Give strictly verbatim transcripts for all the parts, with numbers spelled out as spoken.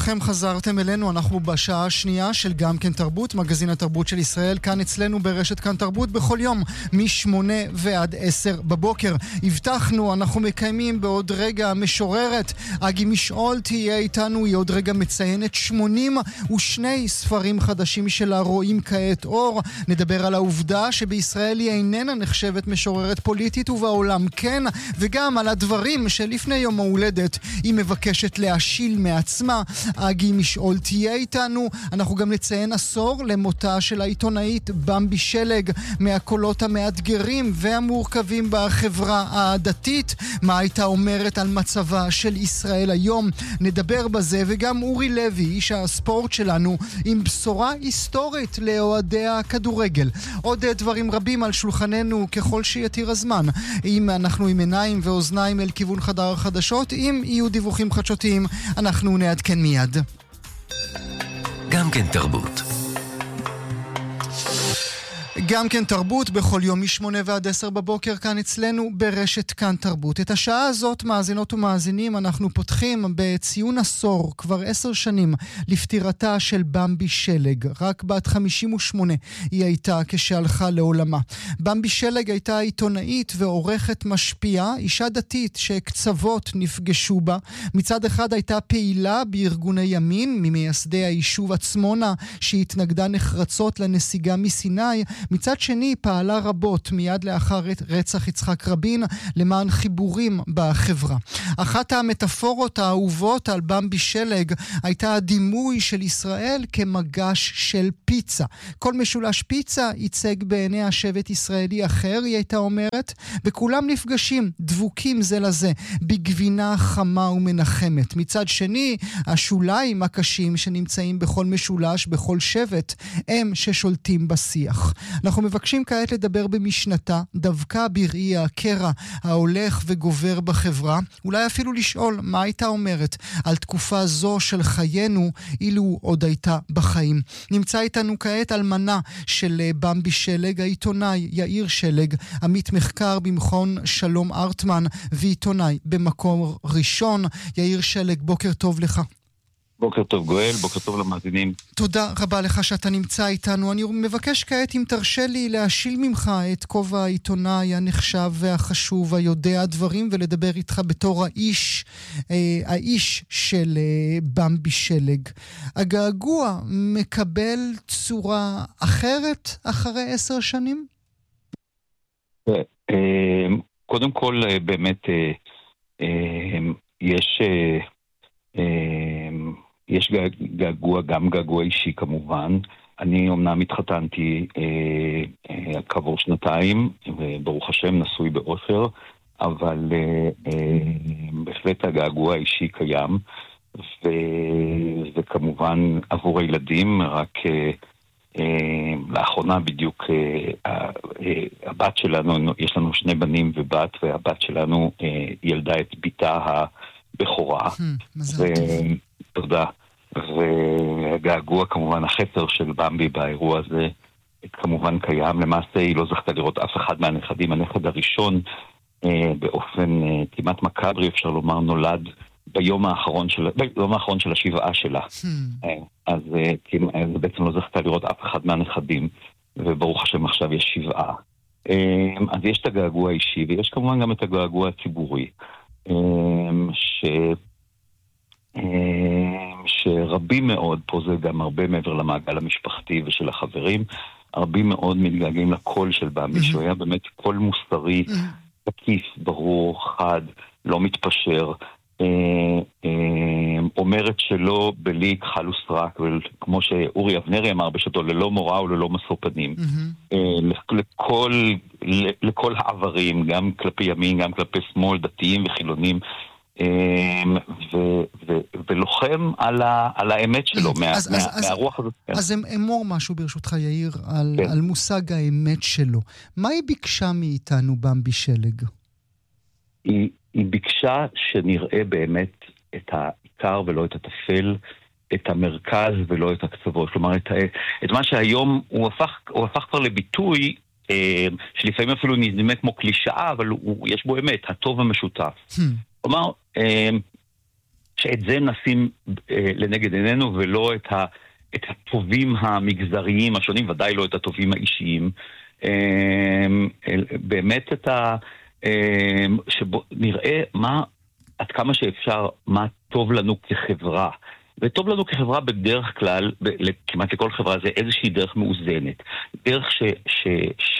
לכם, חזרתם אלינו. אנחנו בשעה השנייה של גם כן תרבות, מגזין התרבות של ישראל, כאן אצלנו ברשת כאן תרבות בכל יום משמונה ועד עשר בבוקר. הבטחנו, אנחנו מקיימים בעוד רגע משוררת אגי משעול תהיה איתנו, היא עוד רגע מציינת שמונים ושני ספרים חדשים שלה רואים כעת אור. נדבר על העובדה שבישראל היא איננה נחשבת משוררת פוליטית ובעולם כן, וגם על הדברים שלפני יום ההולדת היא מבקשת להשיל מעצמה. אגי משעול תהיה איתנו. אנחנו גם נציין עשור למותה של העיתונאית במבי שלג, מהקולות המאתגרים והמורכבים בחברה הדתית. מה הייתה אומרת על מצבה של ישראל היום? נדבר בזה. וגם אורי לוי, איש הספורט שלנו, עם בשורה היסטורית לאוהדי הכדורגל. עוד דברים רבים על שולחננו ככל שיתיר הזמן. אם אנחנו עם עיניים ואוזניים אל כיוון חדר החדשות, אם יהיו דיווחים חדשותיים, אנחנו נעדכן מיד. גם כן תרבות. גם כן תרבות בכל יום משמונה ועד עשר בבוקר כאן אצלנו ברשת כאן תרבות. את השעה הזאת, מאזינות ומאזינים, אנחנו פותחים בציון עשור, כבר עשר שנים, לפטירתה של במבי שלג. רק בת חמישים ושמונה היא הייתה כשהלכה לעולמה. במבי שלג הייתה עיתונאית ועורכת משפיעה, אישה דתית שקצוות נפגשו בה. מצד אחד הייתה פעילה בארגוני ימין, ממייסדי היישוב עצמונה, שהתנגדה נחרצות לנסיגה מסיני. מצד שני פעלה רבות מיד לאחר רצח יצחק רבין למען חיבורים בחברה. אחת המטאפורות האהובות על במבי שלג הייתה הדימוי של ישראל כמגש של פיצה. כל משולש פיצה ייצג בעיני השבט ישראלי אחר, היא הייתה אומרת, וכולם נפגשים, דבוקים זה לזה, בגבינה חמה ומנחמת. מצד שני, השוליים הקשים שנמצאים בכל משולש, בכל שבט, הם ששולטים בשיח. אנחנו מבקשים כעת לדבר במשנתה, דווקא בראי הקרע ההולך וגובר בחברה, אולי אפילו לשאול מה הייתה אומרת על תקופה זו של חיינו אילו עוד הייתה בחיים. נמצא איתנו כעת אלמנה של במבי שלג, העיתונאי יאיר שלג, עמית מחקר במכון שלום ארטמן ועיתונאי במקור ראשון. יאיר שלג, בוקר טוב לך. בוקר טוב גואל, בוקר טוב למאזינים. תודה רבה לך שאתה נמצא איתנו. אני מבקש כעת אם תרשה לי להשיל ממך את כובע העיתונאי הנחשב והחשוב, היודע הדברים, ולדבר איתך בתור האיש, אה, האיש של אה, במבי שלג. הגעגוע מקבל צורה אחרת אחרי עשר שנים? אה, קודם כל באמת אה, אה, יש... אה, אה, יש געגוע, גם געגוע אישי כמובן. אני אומנם התחתנתי אה, אה, כעבור שנתיים, וברוך השם נשוי באושר, אבל אה, אה, בהחלט הגעגוע האישי קיים, ו, וכמובן עבור הילדים, רק אה, אה, לאחרונה בדיוק אה, אה, הבת שלנו, יש לנו שני בנים ובת, והבת שלנו אה, ילדה את ביתה הבכורה. מזל טוב. תודה. והגעגוע כמובן, החסר של במבי באירוע הזה כמובן קיים. למעשה היא לא זכתה לראות אף אחד מהנכדים. הנכד הראשון אה, באופן אה, כמעט מקאברי אפשר לומר נולד ביום האחרון של, ביום האחרון של השבעה שלה. אה, אז אה, זה בעצם לא זכתה לראות אף אחד מהנכדים, וברוך השם עכשיו יש שבעה. אה, אז יש את הגעגוע האישי, ויש כמובן גם את הגעגוע הציבורי, אה, ש... שרבים מאוד, פה זה גם הרבה מעבר למעגל המשפחתי ושל החברים, רבים מאוד מתגעגעים לקול של במבי, שהוא היה באמת קול מוסרי, תקיף, ברור, חד, לא מתפשר, אומרת שלא בלי כחל וסרק, כמו שאורי אבנרי אמר בשעתו, ללא מורא וללא משוא פנים, לכל, לכל העברים, גם כלפי ימין, גם כלפי שמאל, דתיים וחילונים, ולוחם על האמת שלו, מהרוח הזאת. אז אמור משהו ברשותך יאיר על מושג האמת שלו. מה היא ביקשה מאיתנו במבי שלג? היא ביקשה שנראה באמת את העיקר ולא את הטפל, את המרכז ולא את הקצוות. כלומר, את מה שהיום הוא הפך כבר לביטוי, שלפעמים אפילו נדמה כמו קלישאה, אבל יש בו אמת, הטוב המשותף. כלומר, שאת זה נשים לנגד עינינו, ולא את, ה, את הטובים המגזריים השונים, ודאי לא את הטובים האישיים. באמת את ה... שבו נראה מה, עד כמה שאפשר, מה טוב לנו כחברה. וטוב לנו כחברה בדרך כלל, כמעט לכל חברה, זה איזושהי דרך מאוזנת. דרך ש... ש, ש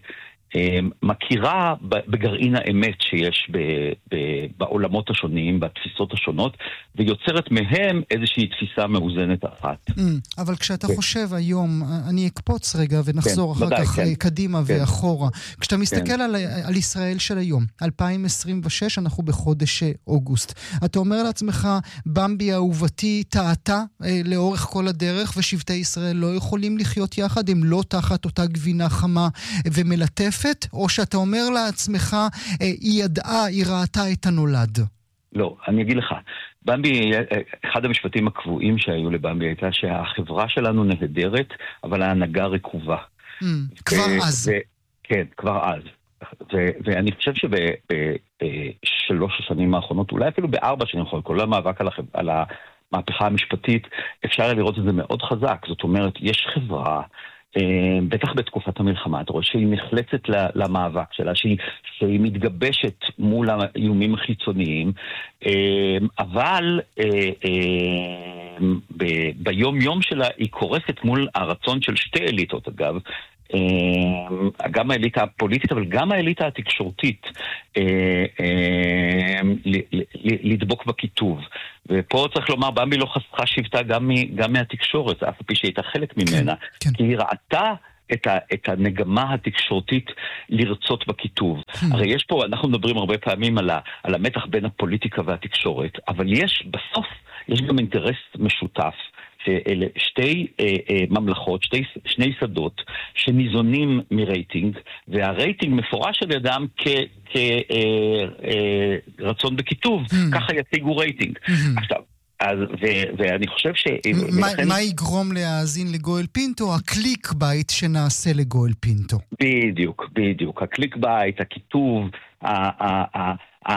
מכירה בגרעין האמת שיש ב, ב, בעולמות השונים, בתפיסות השונות, ויוצרת מהם איזושהי תפיסה מאוזנת אחת. אבל כשאתה חושב היום, אני אקפוץ רגע ונחזור אחר כך קדימה ואחורה. כשאתה מסתכל על ישראל של היום, אלפיים עשרים ושש, אנחנו בחודש אוגוסט. אתה אומר לעצמך, במבי אהובתי טעתה לאורך כל הדרך, ושבטי ישראל לא יכולים לחיות יחד, הם לא תחת אותה גבינה חמה ומלטפת, או שאתה אומר לעצמך, היא ידעה, היא ראתה את הנולד? לא, אני אגיד לך, במבי, אחד המשפטים הקבועים שהיו לבמבי הייתה שהחברה שלנו נהדרת, אבל ההנהגה רקובה. Mm, כבר ו- אז. ו- כן, כבר אז. ו- ואני חושב שבשלוש השנים האחרונות, אולי אפילו בארבע שנים האחרונות, כל המאבק על, החב- על המהפכה המשפטית, אפשר לראות את זה מאוד חזק. זאת אומרת, יש חברה, בטח בתקופת המלחמה, אתה רואה שהיא נחלצת למאבק שלה, שהיא, שהיא מתגבשת מול האיומים החיצוניים, אבל ביום יום שלה היא קורסת מול הרצון של שתי אליטות, אגב, גם האליטה הפוליטית, אבל גם האליטה התקשורתית, לדבוק בכיתוב. ופה צריך לומר, במבי לא חסכה שבטה גם, גם מהתקשורת, אף פי שהייתה חלק ממנה, כן, כן. כי היא ראתה את, ה, את הנגמה התקשורתית לרצות בכיתוב. הרי יש פה, אנחנו מדברים הרבה פעמים על, ה, על המתח בין הפוליטיקה והתקשורת, אבל יש, בסוף, יש גם אינטרס משותף, שאלה שתי אה, אה, ממלכות, שתי, שני שדות שניזונים מרייטינג, והרייטינג מפורש על ידם כרצון אה, אה, בכיתוב, mm. ככה יציגו רייטינג. Mm-hmm. עכשיו, אז, ו, ואני חושב ש... מה, ולכן... מה יגרום להאזין לגואל פינטו? הקליק בייט שנעשה לגואל פינטו. בדיוק, בדיוק. הקליק בייט, הכיתוב, ה... ה, ה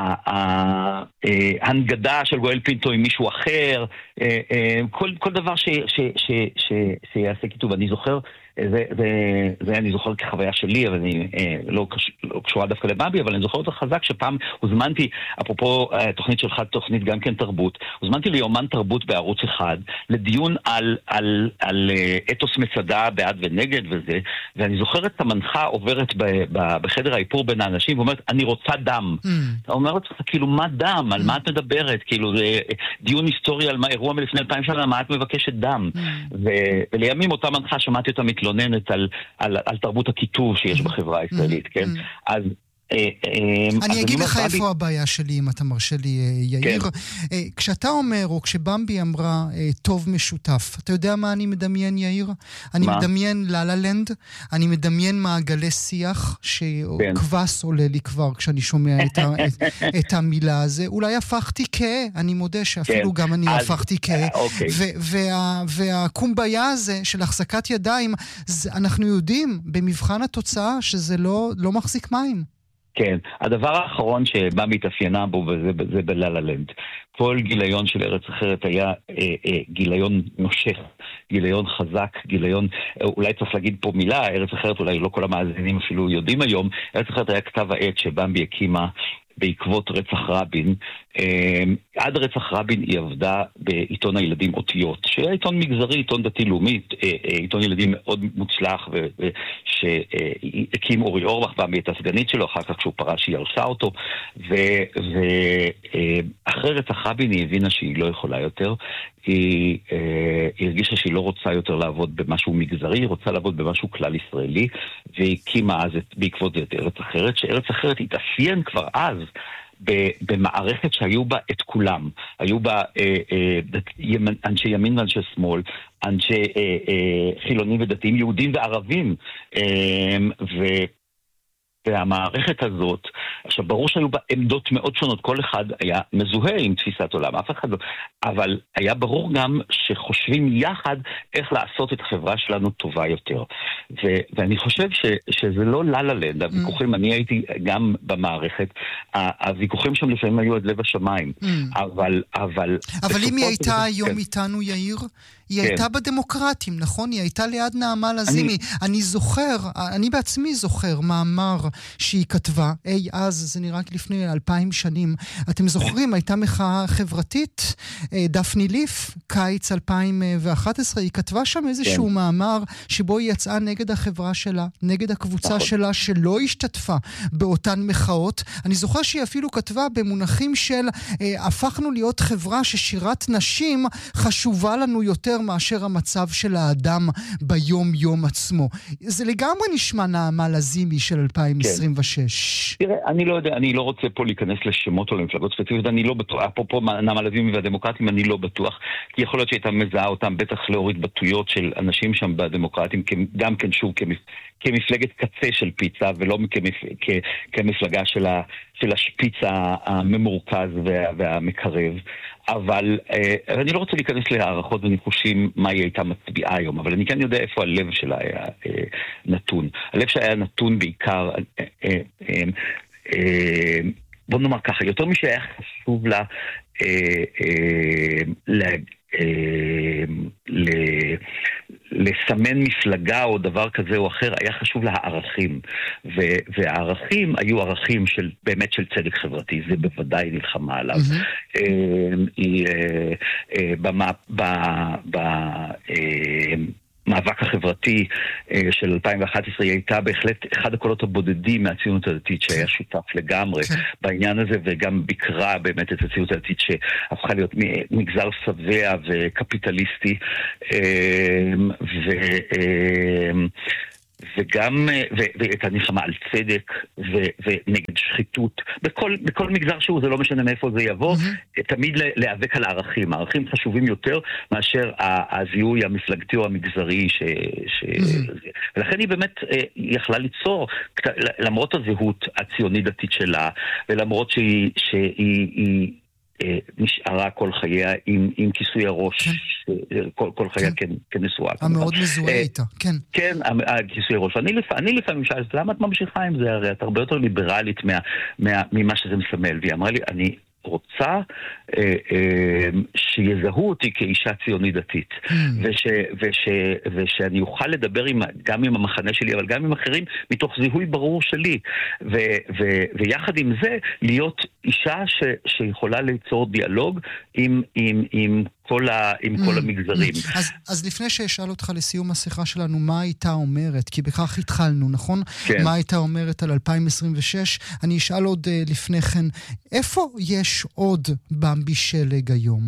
ההנגדה של גואל פינטו עם מישהו אחר, כל, כל דבר ש, ש, ש, ש, שיעשה כיתוב. אני זוכר, זה, זה, זה אני זוכר כחוויה שלי, אבל אני לא, לא קשורה דווקא לבמבי, אבל אני זוכר את זה חזק שפעם הוזמנתי, אפרופו תוכנית שלך, תוכנית גם כן תרבות, הוזמנתי ליומן תרבות בערוץ אחד, לדיון על, על, על אתוס מצדה בעד ונגד וזה, ואני זוכר את המנחה עוברת ב, ב, בחדר האיפור בין האנשים, ואומרת, אני רוצה דם. Mm. אתה אומרת, כאילו, מה דם? על מה את מדברת? כאילו, זה דיון היסטורי על מה, אירוע מלפני אלפיים שנה, מה את מבקשת דם? Mm. ו, ולימים אותה מנחה שמעתי אותה מתלוננת על, על, על תרבות הכיתוב שיש בחברה הישראלית, כן? אז אני אגיד לך איפה הבעיה שלי, אם אתה מרשה לי, יאיר. כשאתה אומר, או כשבמבי אמרה טוב משותף, אתה יודע מה אני מדמיין, יאיר? אני מדמיין לה-לה לנד, אני מדמיין מעגלי שיח, שכבס עולה לי כבר כשאני שומע את המילה הזה. אולי הפכתי כאה, אני מודה שאפילו גם אני הפכתי כאה. והקומביה הזה של החזקת ידיים, אנחנו יודעים במבחן התוצאה שזה לא מחזיק מים. כן, הדבר האחרון שבא מתאפיינה בו, וזה זה בלה-לה לנד. כל גיליון של ארץ אחרת היה אה, אה, גיליון נושך, גיליון חזק, גיליון, אה, אולי צריך להגיד פה מילה, ארץ אחרת אולי לא כל המאזינים אפילו יודעים היום, ארץ אחרת היה כתב העת שבמבי הקימה בעקבות רצח רבין. עד רצח רבין היא עבדה בעיתון הילדים אותיות, שהיה עיתון מגזרי, עיתון דתי-לאומי, עיתון ילדים מאוד מוצלח, שהקים אורי אורבך, במבי את הסגנית שלו, אחר כך כשהוא פרש היא הרסה אותו, ואחרי רצח רבין היא הבינה שהיא לא יכולה יותר, היא הרגישה שהיא לא רוצה יותר לעבוד במשהו מגזרי, היא רוצה לעבוד במשהו כלל ישראלי, והקימה אז בעקבות זה את ארץ אחרת, שארץ אחרת התאפיין כבר אז במערכת שהיו בה את כולם. היו בה אה, אה, אנשי ימין ואנשי שמאל, אנשי אה, אה, חילונים ודתיים, יהודים וערבים, אה, ו... והמערכת הזאת, עכשיו ברור שהיו בה עמדות מאוד שונות, כל אחד היה מזוהה עם תפיסת עולם, אף אחד לא, אבל היה ברור גם שחושבים יחד איך לעשות את החברה שלנו טובה יותר. ו- ואני חושב ש- שזה לא ללה-לנד, הוויכוחים, אני הייתי גם במערכת, הוויכוחים שם לפעמים היו עד לב השמיים, אבל... אבל, אבל אם היא הייתה היום איתנו, יאיר, היא הייתה בדמוקרטים, נכון? היא הייתה ליד נעמה לזימי. אני זוכר, אני בעצמי זוכר מאמר שהיא כתבה, אי אז, זה נראה לפני אלפיים שנים. אתם זוכרים, הייתה מחאה חברתית, דפני ליף, קיץ אלפיים ואחת עשרה, היא כתבה שם איזשהו מאמר שבו היא יצאה נגד החברה שלה, נגד הקבוצה שלה שלא השתתפה באותן מחאות. אני זוכר שהיא אפילו כתבה במונחים של הפכנו להיות חברה ששירת נשים חשובה לנו יותר מאשר המצב של האדם ביום יום עצמו. זה לגמרי נשמע נעמה לזימי של אלפיים עשרים ושש. תראה, אני לא יודע, אני לא רוצה פה להיכנס לשמות או למפלגות ספציפיות, אני לא בטוח, אפרופו נעמה לזימי והדמוקרטים, אני לא בטוח, כי יכול להיות שהייתה מזהה אותם, בטח להוריד בתויות של אנשים שם בדמוקרטים, גם כן שוב כמפלגת קצה של פיצה, ולא כמפלגה של ה... של השפיץ הממורכז והמקרב, אבל אני לא רוצה להיכנס להערכות וניחושים מה היא הייתה מצביעה היום, אבל אני כן יודע איפה הלב שלה היה נתון. הלב שלה היה נתון בעיקר, בוא נאמר ככה, יותר משהיה חשוב לה לסמן מפלגה או דבר כזה או אחר, היה חשוב לה הערכים, והערכים היו ערכים של, באמת של צדק חברתי, זה בוודאי נלחמה עליו. היא במאבק החברתי של אלפיים ואחת עשרה היא הייתה בהחלט אחד הקולות הבודדים מהציונות הדתית שהיה שותף לגמרי בעניין הזה, וגם ביקרה באמת את הציונות הדתית שהפכה להיות מגזר שבע וקפיטליסטי, ו... וגם, ואת הנלחמה על צדק ונגד שחיתות, בכל, בכל מגזר שהוא, זה לא משנה מאיפה זה יבוא, תמיד להיאבק על הערכים. הערכים חשובים יותר מאשר הזיהוי המפלגתי או המגזרי, ש, ש... ולכן היא באמת יכלה ליצור, למרות הזהות הציונית-דתית שלה, ולמרות שהיא, שהיא היא... נשארה כל חייה עם, עם כיסוי הראש, כל, כל חייה כנשואה. המאוד מזוהה איתה, כן. כן, הכיסוי הראש. אני, לפ, אני לפעמים שאלת, למה את ממשיכה עם זה? הרי את הרבה יותר ליברלית מה, מה, ממה שזה מסמל. והיא אמרה לי, אני רוצה אה, אה, שיזהו אותי כאישה ציונית דתית, mm. וש, וש, ושאני אוכל לדבר עם, גם עם המחנה שלי, אבל גם עם אחרים, מתוך זיהוי ברור שלי. ו, ו, ויחד עם זה, להיות אישה ש, שיכולה ליצור דיאלוג עם, עם, עם כל, ה, עם mm. כל המגזרים. Mm. אז, אז לפני שאשאל אותך לסיום השיחה שלנו, מה הייתה אומרת? כי בכך התחלנו, נכון? כן. מה הייתה אומרת על אלפיים עשרים ושש? אני אשאל עוד uh, לפני כן, איפה יש עוד במבי שלג היום?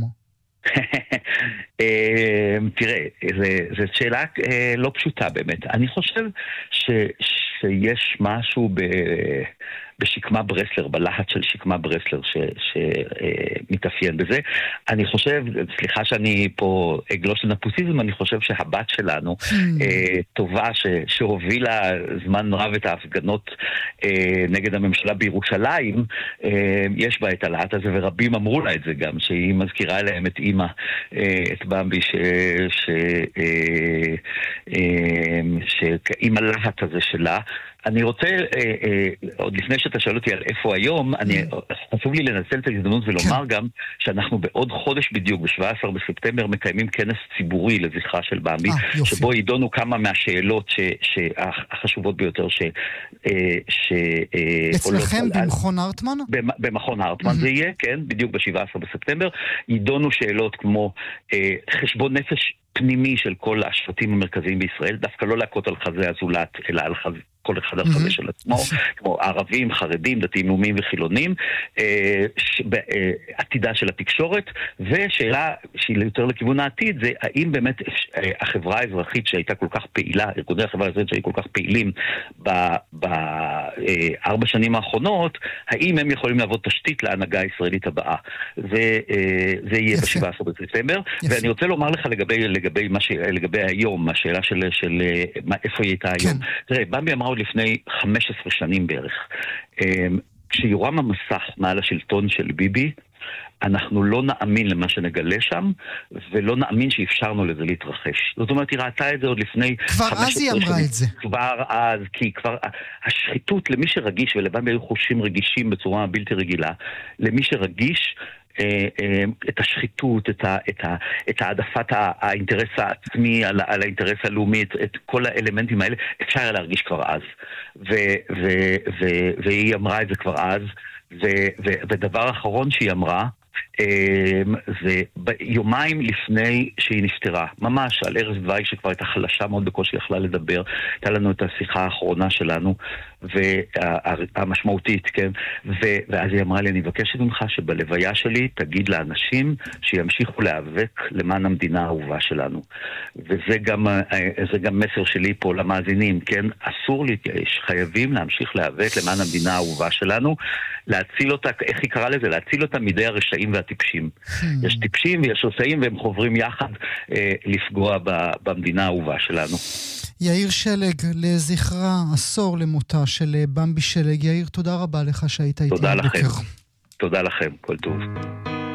תראה, זו שאלה לא פשוטה באמת. אני חושב ש, שיש משהו ב... בשקמה ברסלר, בלהט של שקמה ברסלר שמתאפיין בזה. אני חושב, סליחה שאני פה אגלוש לנפוסיזם, אני חושב שהבת שלנו טובה שהובילה זמן רב את ההפגנות נגד הממשלה בירושלים, יש בה את הלהט הזה, ורבים אמרו לה את זה גם, שהיא מזכירה להם את אימא, את במבי, שעם הלהט הזה שלה. אני רוצה, אה, אה, עוד לפני שאתה שואל אותי על איפה היום, אני, חשוב לי לנצל את ההזדמנות ולומר גם שאנחנו בעוד חודש בדיוק, ב-שבעה עשר בספטמבר, מקיימים כנס ציבורי לזכרה של במבי, 아, שבו ידונו כמה מהשאלות ש, החשובות ביותר ש... ש אצלכם במכון הרטמן? במכון הרטמן זה יהיה, כן, בדיוק ב-שבעה עשר בספטמבר, ידונו שאלות כמו אה, חשבון נפש פנימי של כל השבטים המרכזיים בישראל, דווקא לא להכות על חזה הזולת, אלא על חזה, כל אחד על חזה של עצמו, כמו ערבים, חרדים, דתיים לאומיים וחילונים, עתידה של התקשורת, ושאלה שהיא יותר לכיוון העתיד, זה האם באמת החברה האזרחית שהייתה כל כך פעילה, ארגוני החברה האזרחית שהיו כל כך פעילים בארבע שנים האחרונות, האם הם יכולים לעבוד תשתית להנהגה הישראלית הבאה. זה יהיה ב-שבעה עשר בספטמבר, ואני רוצה לומר לך לגבי לגבי מה ש... לגבי היום, השאלה של, של מה, איפה היא הייתה היום. תראה, במבי אמרה עוד לפני חמש עשרה שנים בערך. כשיורם המסך מעל השלטון של ביבי, אנחנו לא נאמין למה שנגלה שם, ולא נאמין שאפשרנו לזה להתרחש. זאת אומרת, היא ראתה את זה עוד לפני... כבר אז היא אמרה את זה. כבר אז, כי כבר השחיתות, למי שרגיש, ולבן היו חושים רגישים בצורה בלתי רגילה, למי שרגיש את השחיתות, את, ה, את, ה, את העדפת האינטרס העצמי על, על האינטרס הלאומי, את, את כל האלמנטים האלה, אפשר היה להרגיש כבר אז. ו, ו, ו, והיא אמרה את זה כבר אז, ו, ו, ודבר אחרון שהיא אמרה, זה יומיים לפני שהיא נפטרה, ממש על ערש דווי שכבר הייתה חלשה מאוד בקושי יכלה לדבר, הייתה לנו את השיחה האחרונה שלנו והמשמעותית, כן? ואז היא אמרה לי, אני מבקשת ממך שבלוויה שלי תגיד לאנשים שימשיכו להיאבק למען המדינה האהובה שלנו. וזה גם, זה גם מסר שלי פה למאזינים, כן? אסור להתייאש, חייבים להמשיך להיאבק למען המדינה האהובה שלנו, להציל אותה, איך היא קראה לזה? להציל אותה מידי הרשעים והטיפשים. יש טיפשים ויש רשעים והם חוברים יחד אה, לפגוע ב, במדינה האהובה שלנו. יאיר שלג, לזכרה עשור למותה של במבי שלג. יאיר, תודה רבה לך שהיית איתי. תודה לכם. תודה לכם, כל טוב.